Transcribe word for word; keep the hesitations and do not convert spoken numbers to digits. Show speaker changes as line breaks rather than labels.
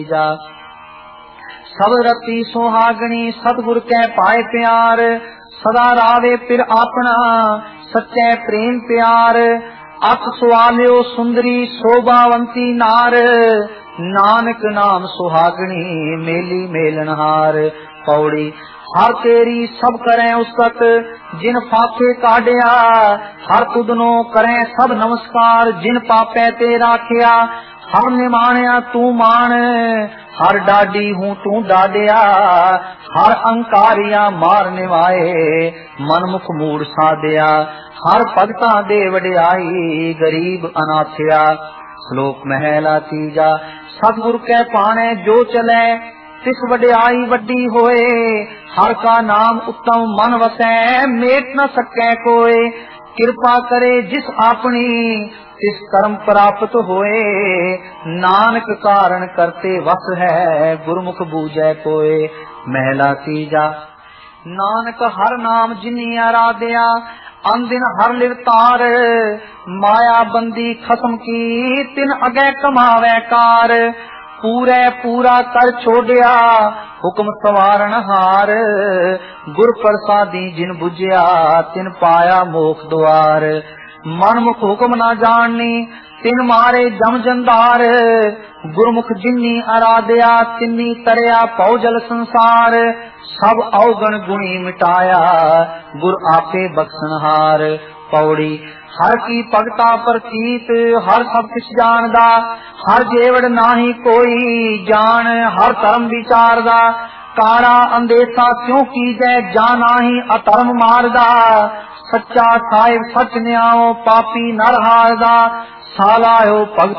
जा सब रती सुहागणी सतगुर कै पाए प्यार सदा रावे फिर अपना सच्चे प्रेम प्यार अख सुआलियो सुंदरी शोभावंती नार नानक नाम सुहागणी मेली मेलनहार। पौड़ी हर तेरी सब करें उस्तत जिन फाके काढ़िया हर तुदनो करें सब नमस्कार जिन पापे ते राखिया हर निमाणिया तू मान हर डाडी हूँ तू डाडिया हर अंकारिया मारने वाए मनमुख मूड साधिया हर भगता दे वड्याई गरीब अनाथिया। श्लोक महला तीजा सतगुरु कै पाने जो चले तिस वड्याई वड्डी होए हर का नाम उत्तम मन वसै मेट न सकै कोय कृपा करे जिस अपनी तिस कर्म प्राप्त होए नानक कारण करते वस है गुरमुख बूझै कोय। महला तीजा नानक हर नाम जिनी आराध्या अनदिन हर लिवतार माया बंदी खसम की तिन अगे कमावे कार पूरे पूरा कर छोड़िया हुक्म सवारण हार गुर प्रसादी जिन बुझिया तिन पाया मोख द्वार मनमुख हुक्म ना जाननी तिन मारे जम जंदार गुरमुख जिन्नी आराध्या तिन्नी तरया पौजल संसार सब अवगण गुणी मिटाया गुर आपे बख्शनहार। पौड़ी हर की भगता प्रतीत हर सब किछ जानदा हर जेवड़ नाही कोई जान हर धर्म विचारदा कारा अंदेशा क्यों कीजै जाना ही अधर्म मारदा सच्चा साहिब सच न्याओ पापी नर हारदा सालायो भगत